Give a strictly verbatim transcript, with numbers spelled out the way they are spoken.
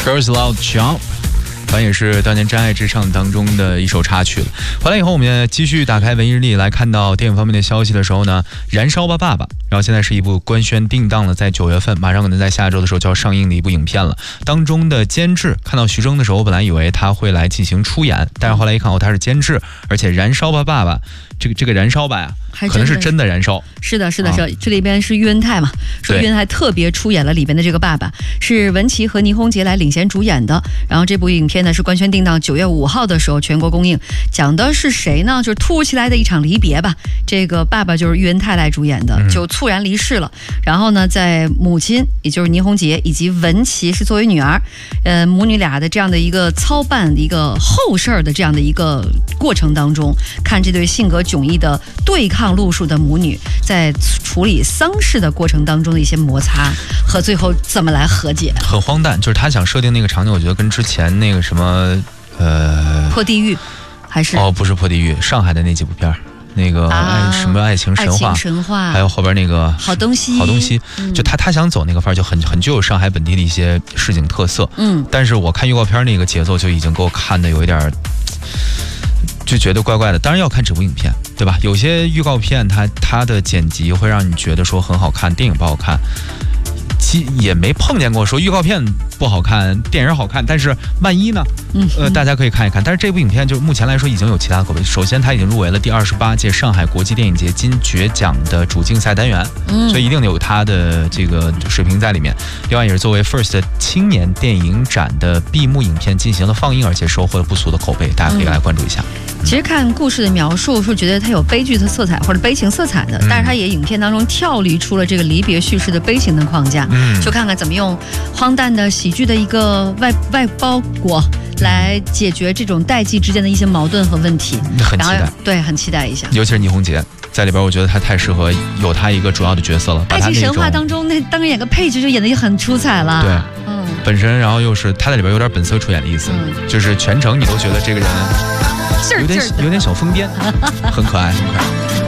Girls Love Jump， 反正也是当年《真爱至上》当中的一首插曲了。回来以后，我们继续打开文艺日历来看到电影方面的消息的时候呢，《燃烧吧爸爸》，然后现在是一部官宣定档了，在九月份，马上可能在下周的时候就要上映的一部影片了。当中的监制，看到徐峥的时候，我本来以为他会来进行出演，但是后来一看哦，他是监制，而且《燃烧吧爸爸》这个这个燃烧吧呀，可能是真的燃烧。 是的，是的，是的、啊。这里边是喻恩泰嘛，说喻恩泰特别出演了里边的这个爸爸，是文淇和倪虹洁来领衔主演的。然后这部影片呢是官宣定档九月五号的时候全国公映，讲的是谁呢？就是突如其来的一场离别吧。这个爸爸就是喻恩泰来主演的，就猝然离世了。嗯、然后呢，在母亲也就是倪虹洁以及文淇是作为女儿，呃，母女俩的这样的一个操办一个后事儿的这样的一个过程当中，看这对性格迥异的对抗路数的母女在处理丧事的过程当中的一些摩擦和最后怎么来和解。 很荒诞，就是他想设定那个场景，我觉得跟之前那个什么呃破地狱还是哦不是破地狱，上海的那几部片那个爱、啊、什么爱情神话， 爱情神话， 还有后边那个好东西， 好东西，嗯、就他他想走那个范儿，就很很具有上海本地的一些市井特色。嗯，但是我看预告片那个节奏就已经给我看的有一点。就觉得怪怪的，当然要看整部影片，对吧？有些预告片它它的剪辑会让你觉得说很好看，电影不好看。其也没碰见过说预告片不好看，电影好看，但是万一呢？嗯，呃，大家可以看一看。但是这部影片就目前来说已经有其他口碑。首先，它已经入围了第二十八届上海国际电影节金爵奖的主竞赛单元，嗯，所以一定有它的这个水平在里面。另外，也是作为 First 青年电影展的闭幕影片进行了放映，而且收获了不俗的口碑，大家可以来关注一下。 嗯其实看故事的描述，是觉得它有悲剧的色彩或者悲情色彩的，但是它也影片当中跳离出了这个离别叙事的悲情的框架，嗯，就看看怎么用荒诞的喜剧的一个外外包裹来解决这种代际之间的一些矛盾和问题。 很期待， 对，很期待一下。 尤其是倪虹洁在里边，我觉得她太适合有她一个主要的角色了。 爱情神话当中那当然演个配角就演得也很出彩了。 对，嗯，本身然后又是她在里边有点本色出演的意思，嗯、就是全程你都觉得这个人。有点有点小疯癫，很可爱，很可爱。